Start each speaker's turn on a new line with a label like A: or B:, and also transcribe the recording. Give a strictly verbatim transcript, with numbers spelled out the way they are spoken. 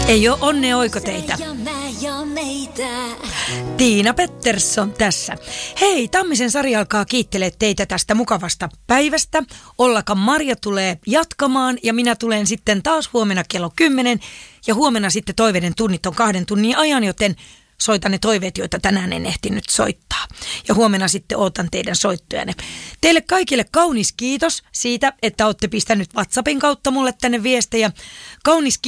A: Ei ole onnea oikoteitä. Tiina Pettersson tässä. Hei, Tammisen Sari alkaa kiittelee teitä tästä mukavasta päivästä. Ollakan Marja tulee jatkamaan ja minä tulen sitten taas huomenna kello kymmenen. Ja huomenna sitten toiveiden tunnit on kahden tunnin ajan, joten soitan ne toiveet, joita tänään en ehtinyt soittaa. Ja huomenna sitten ootan teidän soittojanne. Teille kaikille kaunis kiitos siitä, että olette pistänyt WhatsAppin kautta mulle tänne viestejä. Kaunis